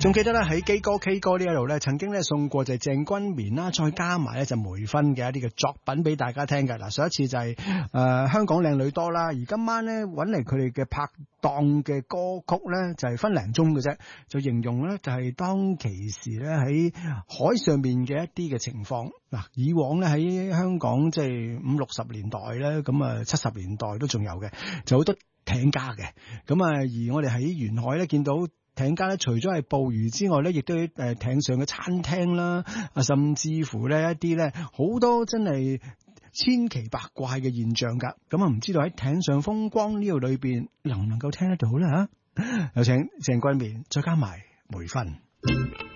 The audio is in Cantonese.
仲記得咧喺基歌 K 歌呢一度咧，曾經咧送過就係鄭君綿啦，再加埋咧就梅芬嘅一啲嘅作品俾大家聽嘅。嗱，上一次就係香港靚女多啦，而今晚咧揾嚟佢哋嘅拍檔嘅歌曲咧就係分零鐘嘅啫，就形容咧就係當其時咧喺海上面嘅一啲嘅情況。嗱，以往咧喺香港即係50-60年代咧，咁啊70年代都仲有嘅，就好多艇家嘅。咁啊，而我哋喺沿海咧見到艇家咧，除咗係捕魚之外咧，亦都喺艇上嘅餐廳啦，甚至乎咧一啲咧好多真係千奇百怪嘅現象㗎。咁啊，唔知道喺艇上風光呢度裏邊能唔能夠聽得到咧嚇？有請鄭君綿，再加埋梅芬。